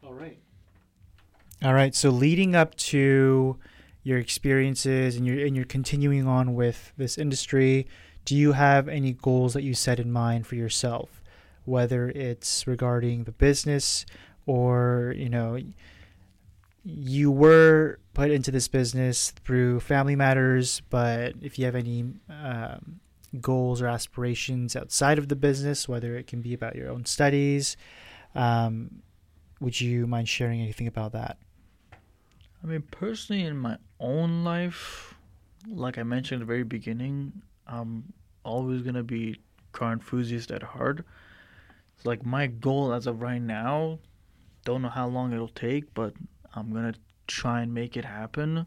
All right. So leading up to your experiences and you're continuing on with this industry, do you have any goals that you set in mind for yourself? Whether it's regarding the business or, you were put into this business through family matters, but if you have any goals or aspirations outside of the business, whether it can be about your own studies, um, would you mind sharing anything about that? I mean, personally, in my own life, like I mentioned at the very beginning, I'm always gonna be car enthusiast at heart. It's like my goal as of right now, don't know how long it'll take, but I'm gonna try and make it happen.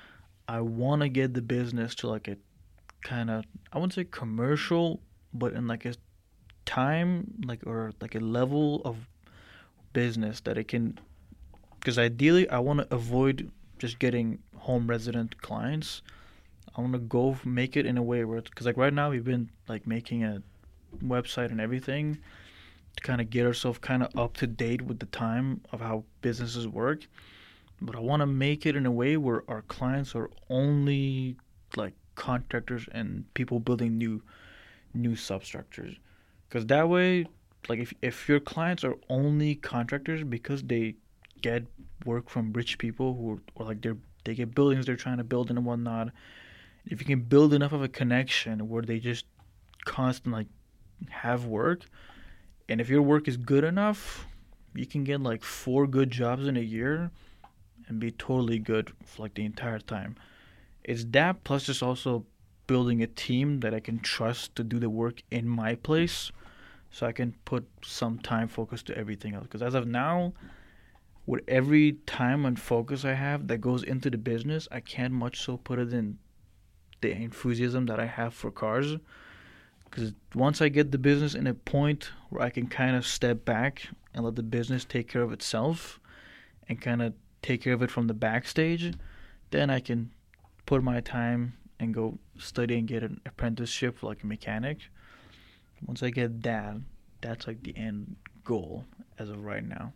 I want to get the business to like a kind of, I wouldn't say commercial, but in like a time, like, or like a level of business that it can, because ideally I want to avoid just getting home resident clients. I want to go make it in a way where, because like right now we've been like making a website and everything to kind of get ourselves kind of up to date with the time of how businesses work. But I want to make it in a way where our clients are only like contractors and people building new substructures. Because that way, like if your clients are only contractors because they get work from rich people who or like they get buildings they're trying to build and whatnot. If you can build enough of a connection where they just constantly like have work, and if your work is good enough, you can get like four good jobs in a year and be totally good for like the entire time. It's that plus just also building a team that I can trust to do the work in my place so I can put some time focus to everything else. Because as of now, with every time and focus I have that goes into the business, I can't much so put it in the enthusiasm that I have for cars. Because once I get the business in a point where I can kind of step back and let the business take care of itself and kind of take care of it from the backstage, then I can put my time and go study and get an apprenticeship for like a mechanic. Once I get that, that's like the end goal as of right now.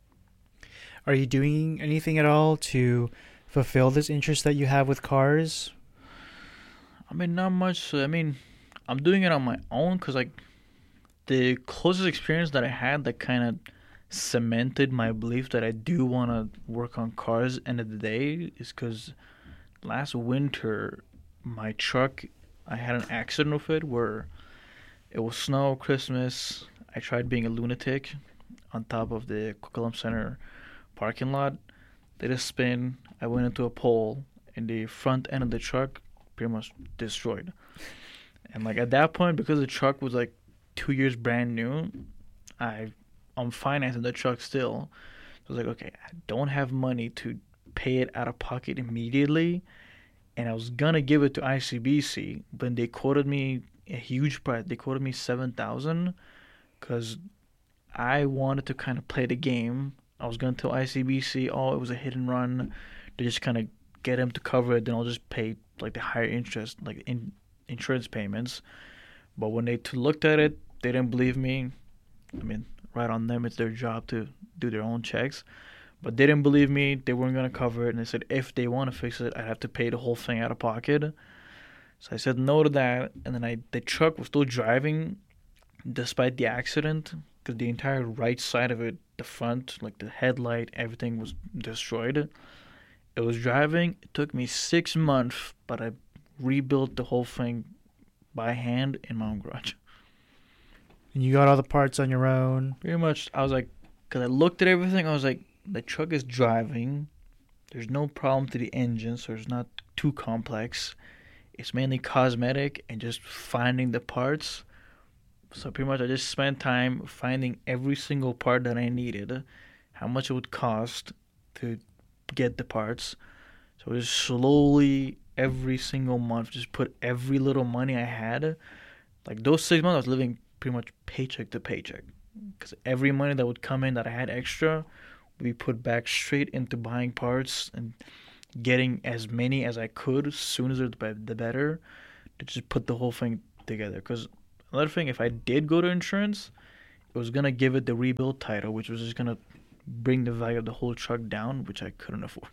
Are you doing anything at all to fulfill this interest that you have with cars? I mean, not much. I mean, I'm doing it on my own because like the closest experience that I had that kind of cemented my belief that I do want to work on cars end of the day is because last winter my truck I had an accident with it where it was snow, Christmas. I tried being a lunatic on top of the Coquitlam Center parking lot. Did a spin. I went into a pole, and the front end of the truck pretty much destroyed. And like at that point, because the truck was like 2 years brand new, I I'm financing the truck still. So I was like, okay, I don't have money to pay it out of pocket immediately, and I was gonna give it to ICBC, but they quoted me a huge price. They quoted me 7,000 because I wanted to kind of play the game. I was gonna tell ICBC, oh, it was a hit and run. To just kind of get him to cover it, then I'll just pay like the higher interest, like in insurance payments. But when they looked at it, they didn't believe me. I mean, right on them. It's their job to do their own checks. But they didn't believe me. They weren't gonna cover it, and they said if they want to fix it, I'd have to pay the whole thing out of pocket. So I said no to that, and then the truck was still driving despite the accident because the entire right side of it, the front, like the headlight, everything was destroyed. It was driving. It took me 6 months, but I rebuilt the whole thing by hand in my own garage. And you got all the parts on your own. Pretty much, I was like, because I looked at everything, I was like, the truck is driving. There's no problem to the engine, so it's not too complex. It's mainly cosmetic and just finding the parts. So pretty much, I just spent time finding every single part that I needed, how much it would cost to get the parts. So just slowly, every single month, just put every little money I had. Like those 6 months, I was living pretty much paycheck to paycheck because every money that would come in that I had extra, we put back straight into buying parts and getting as many as I could as soon as the better to just put the whole thing together. Because another thing, if I did go to insurance, it was gonna give it the rebuild title, which was just gonna bring the value of the whole truck down, which I couldn't afford.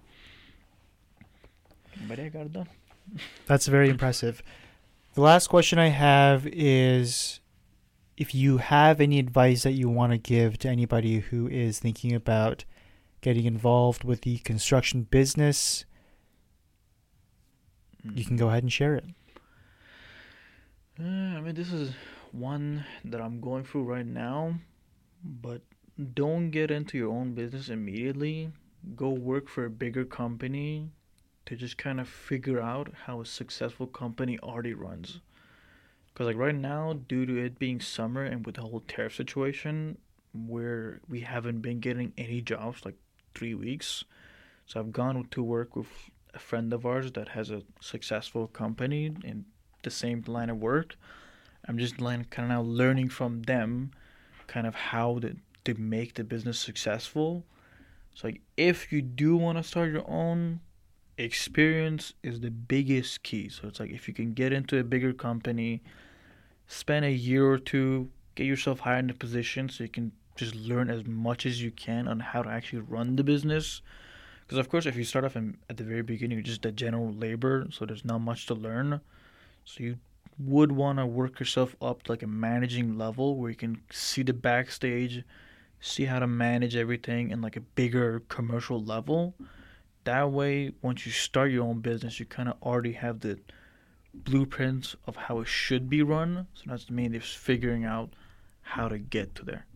But yeah, I got it done. That's very impressive. The last question I have is if you have any advice that you want to give to anybody who is thinking about getting involved with the construction business, you can go ahead and share it. I mean, this is one that I'm going through right now, but don't get into your own business immediately. Go work for a bigger company to just kind of figure out how a successful company already runs. Because like right now, due to it being summer and with the whole tariff situation, where we haven't been getting any jobs like 3 weeks, so I've gone to work with a friend of ours that has a successful company in the same line of work. I'm just kind of now learning from them, kind of how to make the business successful. So like if you do want to start your own, experience is the biggest key. So it's like if you can get into a bigger company, spend a year or two, get yourself hired in a position so you can just learn as much as you can on how to actually run the business. Because of course, if you start off at the very beginning, you're just a general labor, so there's not much to learn. So you would want to work yourself up to like a managing level where you can see the backstage, see how to manage everything in like a bigger commercial level. That way, once you start your own business, you kind of already have the blueprints of how it should be run. So that's mainly just figuring out how to get to there.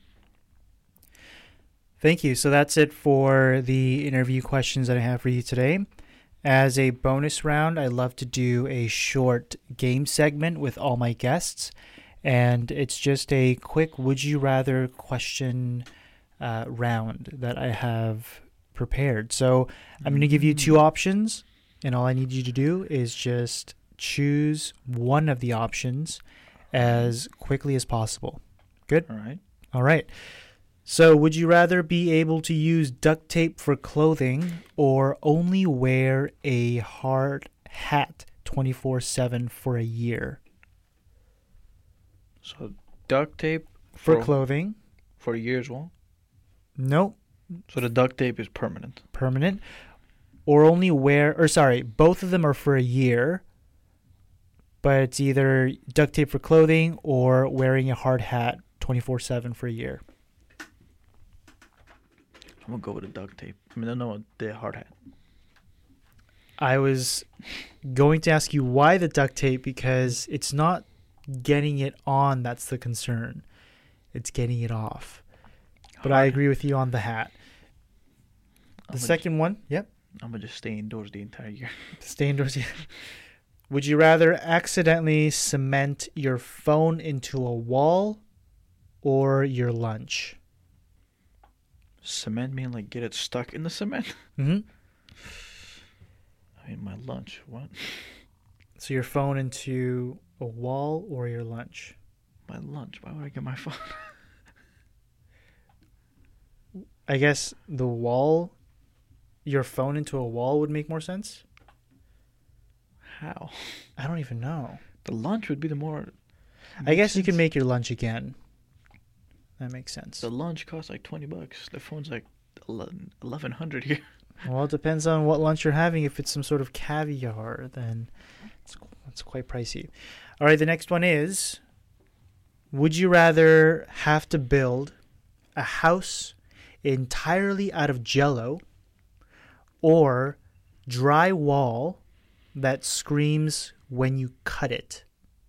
Thank you. So that's it for the interview questions that I have for you today. As a bonus round, I love to do a short game segment with all my guests. And it's just a quick would you rather question round that I have prepared. So I'm going to give you two options, and all I need you to do is just choose one of the options as quickly as possible. Good? All right. All right. So would you rather be able to use duct tape for clothing or only wear a hard hat 24/7 for a year? So duct tape For clothing? for a year as well? Nope. So the duct tape is permanent. Permanent. Or only wear, or sorry, both of them are for a year, but it's either duct tape for clothing or wearing a hard hat 24/7 for a year. I'm going to go with the duct tape. I mean, no, the hard hat. I was going to ask you why the duct tape, because it's not getting it on that's the concern. It's getting it off. But I agree with you on the hat. The second one, yep. I'm going to just stay indoors the entire year. Stay indoors, yeah. Would you rather accidentally cement your phone into a wall or your lunch? Cement mean like get it stuck in the cement? Mm-hmm. I mean, my lunch. What? So your phone into a wall or your lunch? My lunch. Why would I get my phone? I guess the wall, your phone into a wall would make more sense. How? I don't even know. The lunch would be the more... I guess you can make your lunch again. That makes sense. The lunch costs like $20. The phone's like $1,100 here. Well, it depends on what lunch you're having. If it's some sort of caviar, then it's quite pricey. All right, the next one is, would you rather have to build a house entirely out of Jell-O or drywall that screams when you cut it?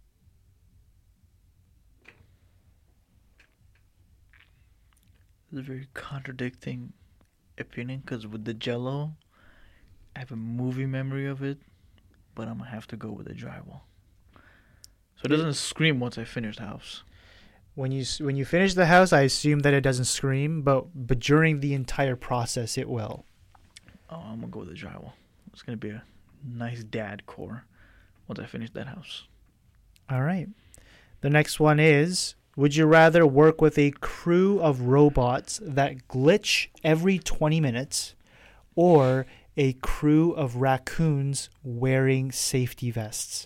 It's a very contradicting opinion because with the Jell-O, I have a movie memory of it, but I'm going to have to go with the drywall. So it doesn't scream once I finish the house. When you finish the house, I assume that it doesn't scream, but during the entire process, it will. Oh, I'm going to go with the drywall. It's going to be a nice dad core once I finish that house. All right. The next one is, would you rather work with a crew of robots that glitch every 20 minutes or a crew of raccoons wearing safety vests?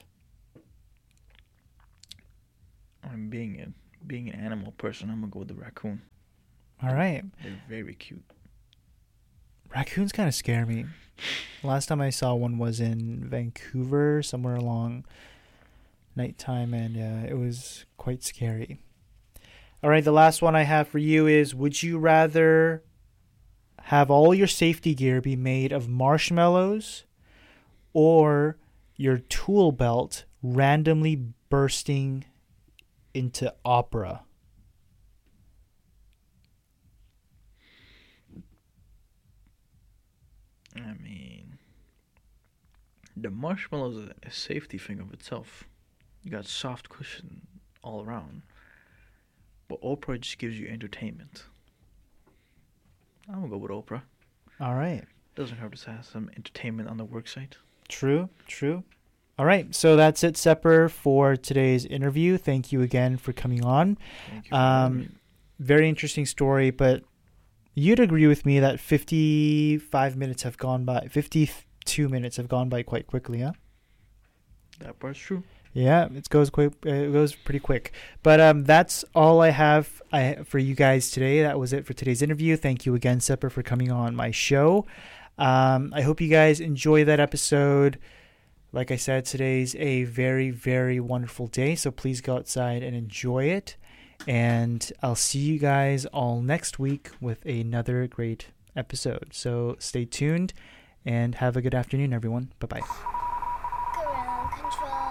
I'm being an animal person. I'm going to go with the raccoon. All right. They're very cute. Raccoons kind of scare me. Last time I saw one was in Vancouver, somewhere along nighttime, and it was quite scary. All right, the last one I have for you is, would you rather have all your safety gear be made of marshmallows or your tool belt randomly bursting into opera? I mean, the marshmallow is a safety thing of itself. You got soft cushion all around. But Oprah just gives you entertainment. I'm gonna go with Oprah. All right. Doesn't hurt to have some entertainment on the work site. True. All right, so that's it, Sepper, for today's interview. Thank you again for coming on. Thank you for having me. Very interesting story, but you'd agree with me that 52 minutes have gone by quite quickly, huh? That part's true. Yeah, it goes quick. It goes pretty quick. But that's all I have for you guys today. That was it for today's interview. Thank you again, Sepper, for coming on my show. I hope you guys enjoy that episode. Like I said, today's a very, very wonderful day, so please go outside and enjoy it. And I'll see you guys all next week with another great episode. So stay tuned and have a good afternoon, everyone. Bye-bye.